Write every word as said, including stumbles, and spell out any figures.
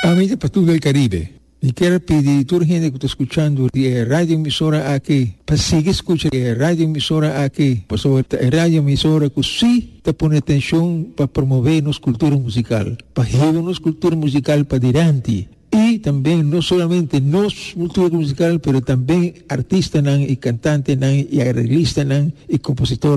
Amiga Pastor del Caribe, y quiero pedir a toda la gente que está escuchando de radio emisora aquí, para seguir escuchando de radio emisora aquí, por sobre la radio emisora que sí te pone atención para promover nuestra cultura musical, para llevar nuestra cultura musical para adelante. Y también no solamente nuestra cultura musical, pero también artistas y cantantes y arreglistas y compositores